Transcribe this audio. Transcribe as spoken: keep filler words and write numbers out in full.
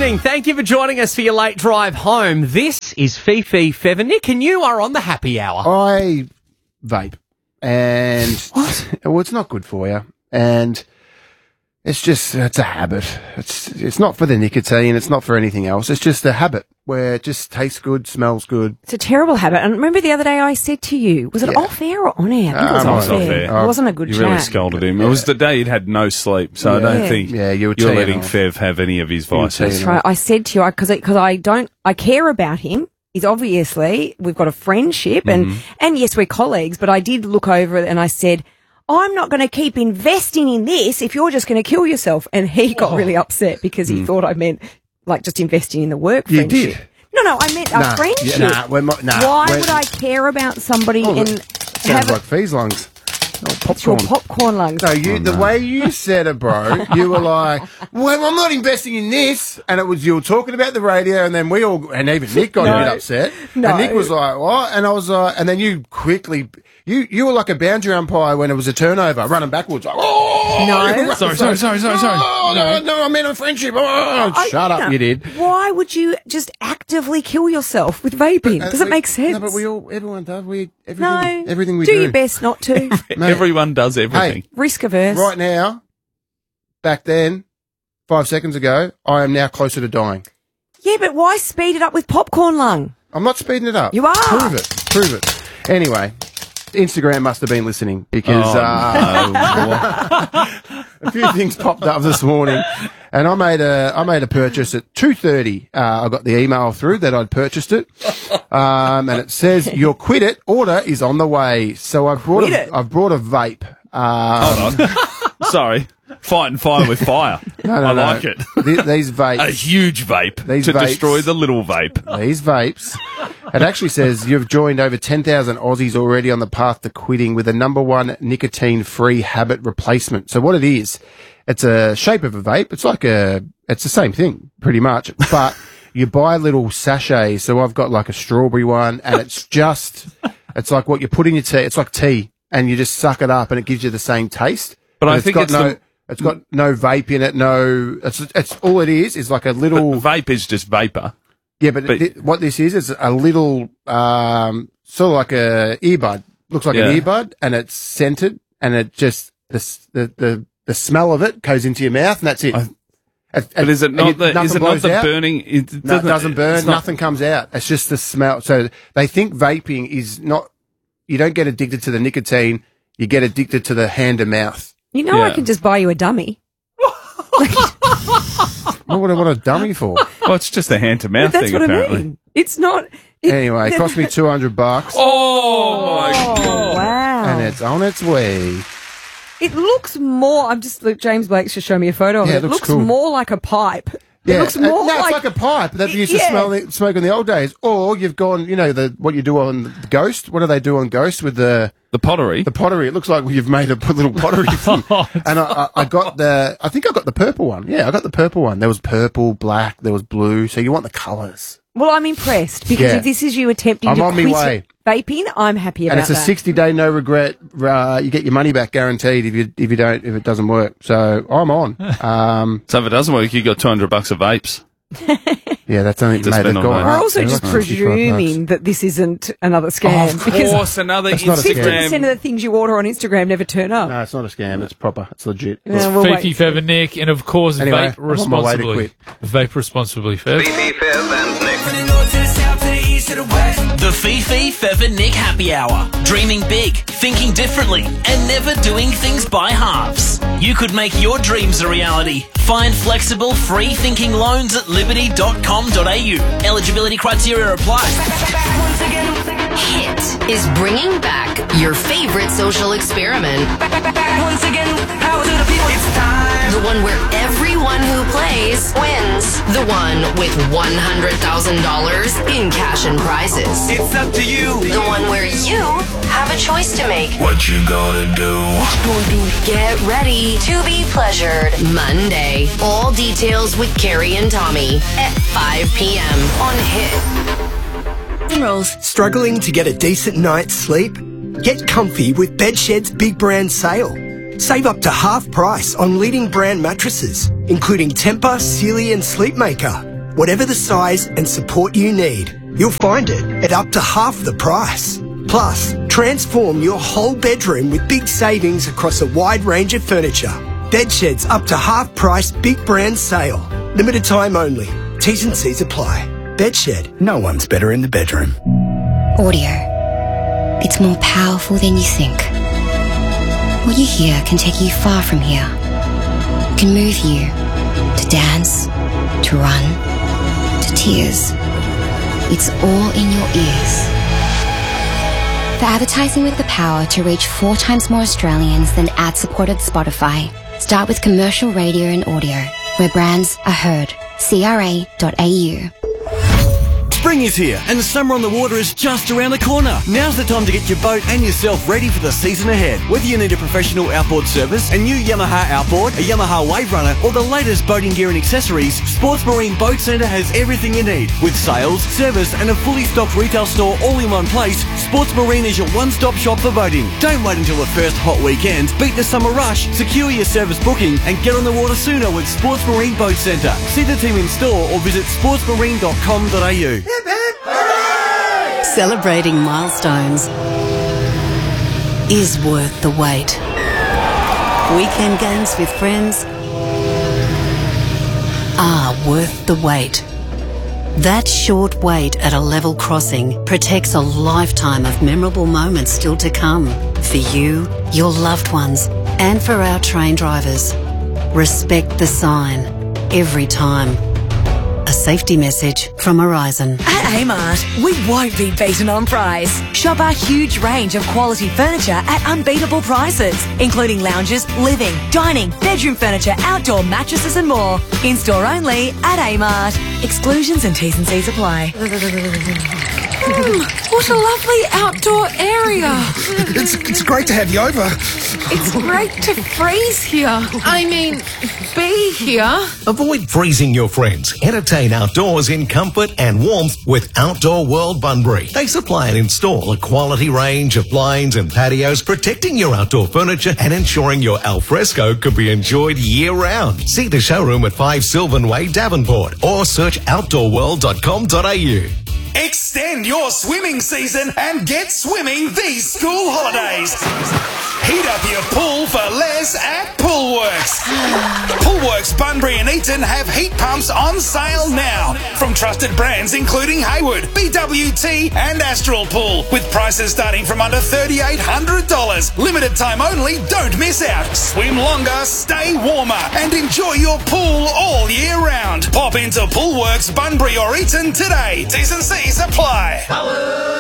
evening. Thank you for joining us for your late drive home. This is Fifi, Fev and Nick, and you are on the happy hour. I vape. And What? Well, it's not good for you. And it's just, it's a habit. It's it's not for the nicotine. It's not for anything else. It's just a habit where it just tastes good, smells good. It's a terrible habit. And remember the other day I said to you, was it Yeah. off air or on air? I think it was Um, off it was air. off air. It wasn't a good You chat. really scolded him. It was the day he'd had no sleep, so I don't Yeah. think Yeah, you were you're teeing letting off. Fev have any of his vices. teeing That's right. I said to you, because because I don't, I care about him. He's obviously, we've got a friendship and, Mm-hmm. and yes, we're colleagues, but I did look over it and I said, I'm not going to keep investing in this if you're just going to kill yourself. And he got Oh. really upset because he thought I meant like just investing in the work You friendship. did? No, no, I meant Nah, a friendship. yeah, nah, we're mo- nah, Why we're- would I care about somebody Oh, and Sounds have like Fee's lungs. Oh, it's your popcorn. popcorn lungs? No, you, the way you said it, bro, you were like, well, I'm not investing in this. And it was, you were talking about the radio, and then we all, and even Nick got No. a bit upset. No. And Nick was like, what? And I was like, and then you quickly, you, you were like a boundary umpire when it was a turnover, running backwards. Like, oh! No. Sorry, sorry, sorry, sorry, sorry. Oh, no, no, I meant a friendship. Oh, I- shut up, no. you did. Why would you just actively kill yourself with vaping? Uh, Does it we- make sense? No, but we all, everyone does. We, everything, No. everything we do do. your best not to. Mate, Everyone does everything. Risk averse. right now, back then, five seconds ago, I am now closer to dying. Yeah, but why speed it up with popcorn lung? I'm not speeding it up. You are. Prove it. Prove it. Anyway, Instagram must have been listening because Oh, uh, a few things popped up this morning, and I made a I made a purchase at two thirty. Uh, I got the email through that I'd purchased it, um, and it says your Quit It order is on the way. So I've brought Quit a, It? I've brought a vape. Um, Hold on. Sorry. Fighting fire with fire. no, no, I no. like it. Th- these A vapes. huge vape These to vapes. destroy the little vape. These vapes. It actually says you've joined over ten thousand Aussies already on the path to quitting with a number one nicotine-free habit replacement. So what it is, it's a shape of a vape. It's like a, it's the same thing, pretty much, but you buy little sachets. So I've got like a strawberry one, and it's just, it's like what you put in your tea. It's like tea, and you just suck it up, and it gives you the same taste. But I it's think got it's no, the- it's got no vape in it. No, it's it's all it is is like a But little. vape is just vapor. Yeah, but, But- thi- what this is is a little, um, sort of like a earbud. Looks like Yeah. an earbud, and it's scented, and it just the s- the the, the smell of it goes into your mouth, and that's it. I- And- and- But is it and not you- the, nothing is it not blows the out? burning? It No, it doesn't burn. it's not- Nothing comes out. It's just the smell. So they think vaping is not. You don't get addicted to the nicotine. You get addicted to the hand to mouth. You know I Yeah. can just buy you a dummy. What would I want a dummy for? Well, it's just a hand to mouth That's thing, what apparently. I mean. It's not. It, Anyway, it cost me two hundred bucks, Oh, my Oh, God. wow. and it's on its way. It looks more. I'm just look. James Blake's just showing me a photo of Yeah, it. it It looks looks cool. more like a pipe. Yeah, It looks uh, more no, like, it's like a pipe that they used to Yeah. smell the, smoke in the old days. Or you've gone, you know, the what you do on the Ghost. What do they do on Ghost with the The pottery. the pottery? It looks like you've made a little pottery thing. And I, I, I got the, I think I got the purple one. Yeah, I got the purple one. There was purple, black, there was blue. So you want the colours. Well, I'm impressed because Yeah. if this is you attempting I'm to on me quit way. vaping, I'm happy about And it's a that. sixty day no regret. Uh, you get your money back guaranteed if you if you don't if it doesn't work. So I'm on. Um, So if it doesn't work, you got two hundred bucks of vapes. yeah, that's only To made spend it on gone. that. We're up. also They're just like sixty-five bucks. presuming that this isn't another scam. Of because course, another That's not a fifty scam. percent of the things you order on Instagram never turn up. No, it's not a scam. It's proper. It's legit. Yeah, we'll Fifi, wait. Fev and Nick, and of course, Anyway, vape I'm on my way to responsibly. Vape responsibly, Fev. Fifi, Fev, and Nick. The Fifi, Fev and Nick Happy Hour. Dreaming big, thinking differently, and never doing things by halves. You could make your dreams a reality. Find flexible, free-thinking loans at liberty dot com dot a u. Eligibility criteria apply. Hit is bringing back your favorite social experiment. Once again, power to the people. It's time. The one where everyone who plays wins. The one with one hundred thousand dollars in cash and prizes. It's up to you. The one where you have a choice to make. What you gonna do? Get ready to be pleasured Monday. All details with Carrie and Tommy at five p.m. on Hit. Rolls. Struggling to get a decent night's sleep? Get comfy with Bedshed's big brand sale. Save up to half price on leading brand mattresses, including Tempur, Sealy and Sleepmaker. Whatever the size and support you need, you'll find it at up to half the price. Plus, transform your whole bedroom with big savings across a wide range of furniture. Bedsheds up to half price big brand sale. Limited time only. T's and C's apply. Bedshed, no one's better in the bedroom. Audio. It's more powerful than you think. What you hear can take you far from here. It can move you to dance, to run, to tears. It's all in your ears. For advertising with the power to reach four times more Australians than ad-supported Spotify, start with commercial radio and audio, where brands are heard. C R A dot A U. Spring is here and the summer on the water is just around the corner. Now's the time to get your boat and yourself ready for the season ahead. Whether you need a professional outboard service, a new Yamaha outboard, a Yamaha Wave Runner, or the latest boating gear and accessories, Sports Marine Boat Centre has everything you need. With sales, service and a fully stocked retail store all in one place, Sports Marine is your one-stop shop for boating. Don't wait until the first hot weekend. Beat the summer rush, secure your service booking and get on the water sooner with Sports Marine Boat Centre. See the team in store or visit sports marine dot com dot a u. Celebrating milestones is worth the wait. Weekend games with friends are worth the wait. That short wait at a level crossing protects a lifetime of memorable moments still to come. For you, your loved ones, and for our train drivers. Respect the sign every time. A safety message from Horizon. At Amart, we won't be beaten on price. Shop our huge range of quality furniture at unbeatable prices, including lounges, living, dining, bedroom furniture, outdoor mattresses and more. In-store only at Amart. Exclusions and T's and C's apply. Mm, what a lovely outdoor area. It's, it's great to have you over. It's great to freeze here. I mean, be here. Avoid freezing your friends. Entertain outdoors in comfort and warmth with Outdoor World Bunbury. They supply and install a quality range of blinds and patios, protecting your outdoor furniture and ensuring your alfresco can be enjoyed year-round. See the showroom at five Sylvan Way, Davenport, or search outdoor world dot com dot a u. Extend your swimming season and get swimming these school holidays. Heat up your pool for less at Poolworks. Poolworks Bunbury and Eaton have heat pumps on sale now from trusted brands including Hayward, B W T and Astral Pool, with prices starting from under three thousand eight hundred dollars. Limited time only, don't miss out. Swim longer, stay warmer and enjoy your pool all year round. Pop into Poolworks Bunbury or Eaton today. T's and C's apply.